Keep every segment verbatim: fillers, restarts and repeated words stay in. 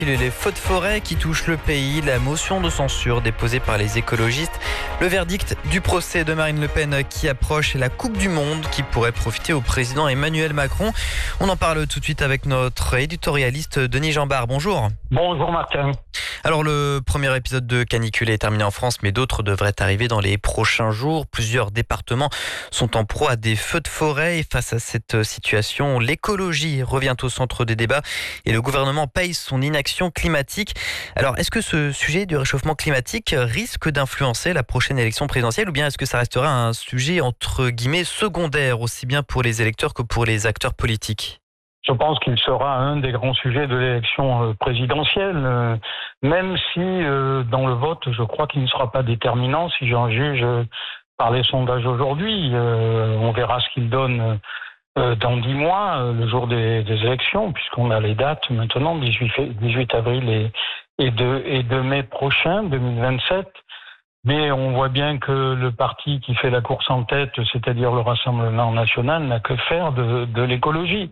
Les feux de forêt qui touchent le pays, la motion de censure déposée par les écologistes, le verdict du procès de Marine Le Pen qui approche et la Coupe du Monde qui pourrait profiter au président Emmanuel Macron. On en parle tout de suite avec notre éditorialiste Denis Jambard. Bonjour. Bonjour Martin. Alors le premier épisode de canicule est terminé en France, mais d'autres devraient arriver dans les prochains jours. Plusieurs départements sont en proie à des feux de forêt et face à cette situation, l'écologie revient au centre des débats et le gouvernement paye son inaction climatique. Alors est-ce que ce sujet du réchauffement climatique risque d'influencer la prochaine élection présidentielle ou bien est-ce que ça restera un sujet entre guillemets secondaire aussi bien pour les électeurs que pour les acteurs politiques ? Je pense qu'il sera un des grands sujets de l'élection présidentielle, même si dans le vote, je crois qu'il ne sera pas déterminant si j'en juge par les sondages aujourd'hui. On verra ce qu'il donne dans dix mois, le jour des, des élections, puisqu'on a les dates maintenant, dix-huit avril et, et, de, et de mai prochain, deux mille vingt-sept. Mais on voit bien que le parti qui fait la course en tête, c'est-à-dire le Rassemblement national, n'a que faire de, de l'écologie.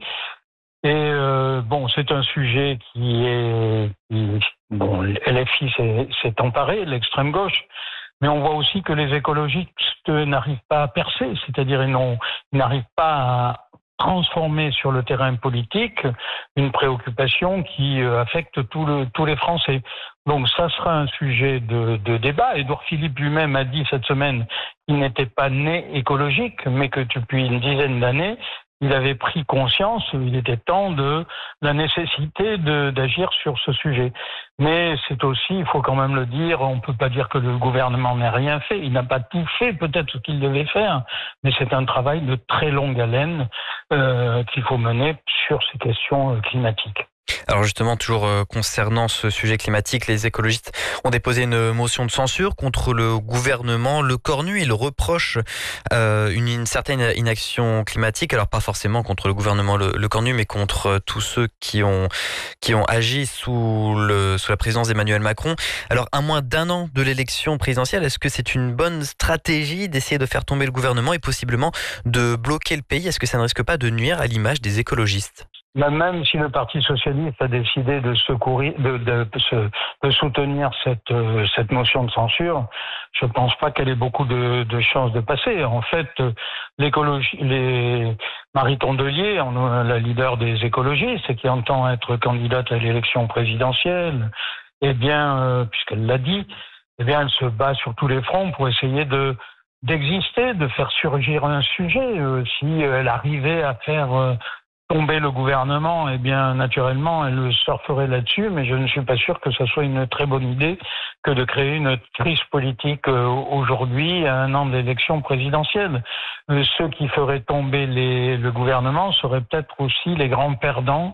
Et euh, bon, c'est un sujet qui est... Qui, bon, L F I s'est, s'est emparé, l'extrême gauche, mais on voit aussi que les écologistes n'arrivent pas à percer, c'est-à-dire ils, n'ont, ils n'arrivent pas à transformer sur le terrain politique une préoccupation qui affecte tout le, tous les Français. Donc ça sera un sujet de, de débat. Édouard Philippe lui-même a dit cette semaine qu'il n'était pas né écologique, mais que depuis une dizaine d'années, il avait pris conscience, il était temps de la nécessité de, d'agir sur ce sujet. Mais c'est aussi, il faut quand même le dire, on ne peut pas dire que le gouvernement n'a rien fait. Il n'a pas tout fait, peut-être ce qu'il devait faire, mais c'est un travail de très longue haleine euh, qu'il faut mener sur ces questions euh, climatiques. Alors justement, toujours concernant ce sujet climatique, les écologistes ont déposé une motion de censure contre le gouvernement. Le Cornu, il reproche euh, une, une certaine inaction climatique, alors pas forcément contre le gouvernement le, le Cornu, mais contre tous ceux qui ont, qui ont agi sous, le, sous la présidence d'Emmanuel Macron. Alors à moins d'un an de l'élection présidentielle, est-ce que c'est une bonne stratégie d'essayer de faire tomber le gouvernement et possiblement de bloquer le pays ? Est-ce que ça ne risque pas de nuire à l'image des écologistes ? Même si le Parti socialiste a décidé de, secourir, de, de, de, de soutenir cette, cette motion de censure, je ne pense pas qu'elle ait beaucoup de, de chances de passer. En fait, l'écologie, les Marie Tondelier, la leader des écologistes, et qui entend être candidate à l'élection présidentielle, eh bien, euh, puisqu'elle l'a dit, eh bien, elle se bat sur tous les fronts pour essayer de d'exister, de faire surgir un sujet. Euh, si elle arrivait à faire euh, tomber le gouvernement, eh bien, naturellement, elle surferait là-dessus, mais je ne suis pas sûr que ce soit une très bonne idée que de créer une crise politique aujourd'hui, à un an d'élection présidentielle. Ceux qui feraient tomber les, le gouvernement seraient peut-être aussi les grands perdants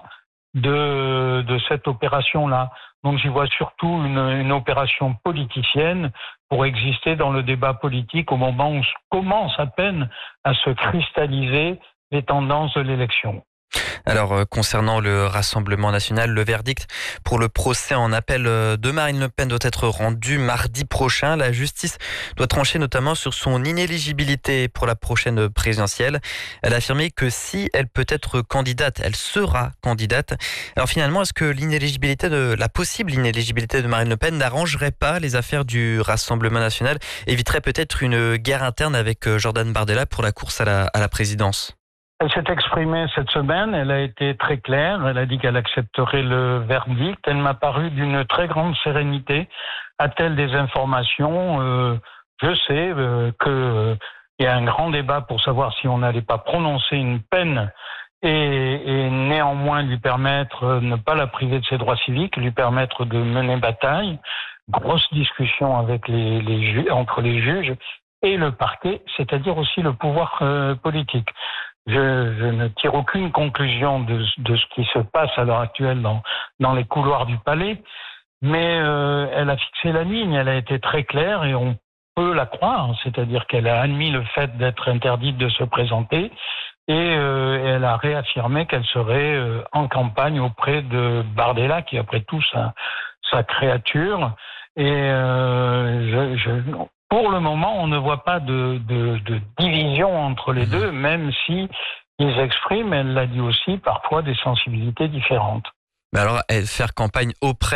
de, de cette opération-là. Donc, j'y vois surtout une, une opération politicienne pour exister dans le débat politique au moment où commence à peine à se cristalliser les tendances de l'élection. Alors, euh, concernant le Rassemblement national, le verdict pour le procès en appel de Marine Le Pen doit être rendu mardi prochain. La justice doit trancher notamment sur son inéligibilité pour la prochaine présidentielle. Elle a affirmé que si elle peut être candidate, elle sera candidate. Alors finalement, est-ce que l'inéligibilité de, la possible inéligibilité de Marine Le Pen n'arrangerait pas les affaires du Rassemblement national, éviterait peut-être une guerre interne avec Jordan Bardella pour la course à la, à la présidence ? Elle s'est exprimée cette semaine, elle a été très claire, elle a dit qu'elle accepterait le verdict. Elle m'a paru d'une très grande sérénité. A-t-elle des informations ? euh, Je sais euh, qu'il y a un grand débat pour savoir si on n'allait pas prononcer une peine et, et néanmoins lui permettre, ne pas la priver de ses droits civiques, lui permettre de mener bataille. Grosse discussion avec les, les ju- entre les juges et le parquet, c'est-à-dire aussi le pouvoir euh, politique. Je, je ne tire aucune conclusion de, de ce qui se passe à l'heure actuelle dans, dans les couloirs du palais, mais euh, elle a fixé la ligne, elle a été très claire et on peut la croire, c'est-à-dire qu'elle a admis le fait d'être interdite de se présenter et euh, elle a réaffirmé qu'elle serait euh, en campagne auprès de Bardella, qui après tout sa, sa créature. Et euh, je, je, pour le moment, on ne voit pas de, de, de division entre les deux, même si ils expriment, elle l'a dit aussi, parfois des sensibilités différentes. Mais alors, faire campagne auprès